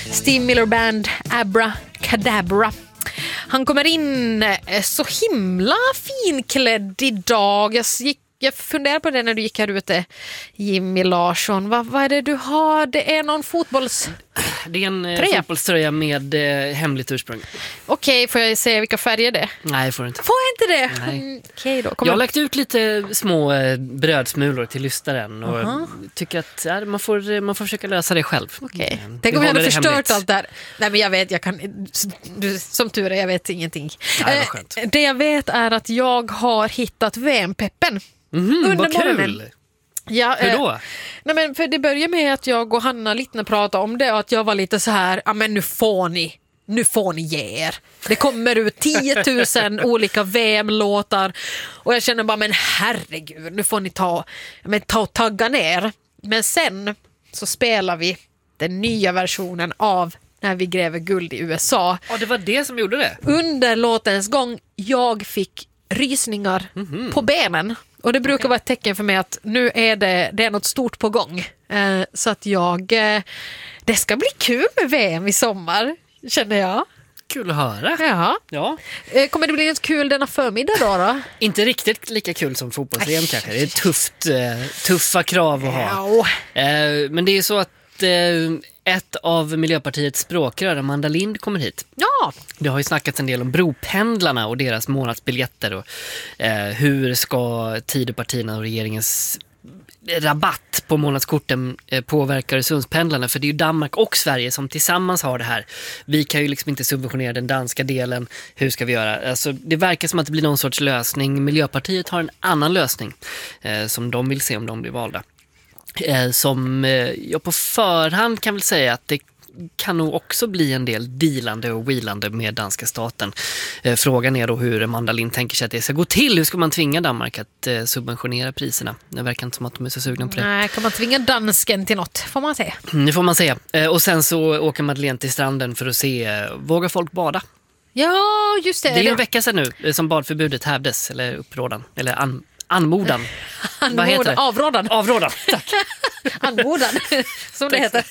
Steve Miller Band, Abracadabra. Han kommer in så himla finklädd idag. Jag funderar på det när du gick här ute, Jimmy Larsson. Vad är det du har? Det är någon fotbolls... Det är en fotbollströja med hemligt ursprung. Okej, får jag säga vilka färger det är? Nej, får du inte. Får jag inte det? Nej. Okej då. Jag har lagt ut lite små brödsmulor till lyssaren och tycker att man får försöka lösa det själv. Okej. Tänk om jag hade förstört allt där. Nej, men jag vet, som tur är, jag vet ingenting. Nej, vad skönt. Det jag vet är att jag har hittat VM-peppen. Vad kul! Ja, hur då? Nej, men för det började med att jag och Hanna lite pratade om det och att jag var lite så här, ja men nu får ni ge er. Det kommer ut 10 000 olika VM-låtar och jag känner bara, men herregud, nu får ni ta och tagga ner. Men sen så spelar vi den nya versionen av När vi gräver guld i USA. Ja, det var det som gjorde det. Under låtens gång jag fick rysningar på benen. Och det brukar vara ett tecken för mig att nu är det är något stort på gång. Så att det ska bli kul med VM i sommar, känner jag. Kul att höra. Ja. Kommer det bli något kul denna förmiddag då? Inte riktigt lika kul som fotbolls-VM kanske. Det är tuffa krav att ha. Men det är så att ett av Miljöpartiets språkrör, Amanda Lind, kommer hit. Ja. Det har ju snackats en del om bropendlarna och deras månadsbiljetter och hur ska Tidöpartierna och regeringens rabatt på månadskorten påverka Öresundspendlarna, för det är ju Danmark och Sverige som tillsammans har det här. Vi kan ju liksom inte subventionera den danska delen. Hur ska vi göra? Alltså, det verkar som att det blir någon sorts lösning. Miljöpartiet har en annan lösning som de vill se om de blir valda. Som jag på förhand kan väl säga att det kan nog också bli en del dealande och wheelande med danska staten. Frågan är då hur Amanda Lind tänker sig att det ska gå till. Hur ska man tvinga Danmark att subventionera priserna? Det verkar inte som att de är så sugna på det. Nej, kan man tvinga dansken till något, får man säga. Det får man säga. Och sen så åker Madeleine till stranden för att se, vågar folk bada? Ja, just det. Det är en vecka sedan nu som badförbudet hävdes, eller upprådan, eller anmodan. Vad heter det? Avrådan, tack. Anmodan, som det heter.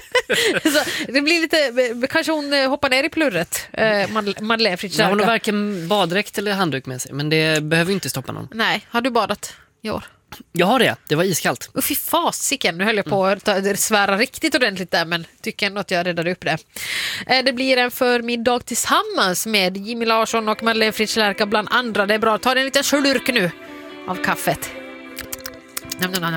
Så det blir lite, kanske hon hoppar ner i plurret, Madeleine Fritz. Hon har varken baddräkt eller handduk med sig, men det behöver inte stoppa någon. Nej, har du badat i år? Jag har det var iskallt. Fy fasiken, nu höll jag på att svära riktigt ordentligt där, men tycker ändå att jag räddade upp det. Det blir en förmiddag tillsammans med Jimmy Larsson och Madeleine Fritz bland andra. Det är bra, ta en liten slurk nu av kaffet.